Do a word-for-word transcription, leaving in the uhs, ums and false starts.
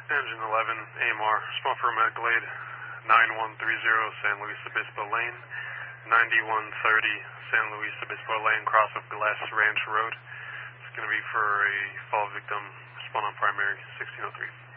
Engine eleven, A M R, respond for medical aid, nine one three zero San Luis Obispo Lane, ninety-one thirty San Luis Obispo Lane, cross of Glass Ranch Road. It's going to be for a fall victim, respond on primary, sixteen oh three.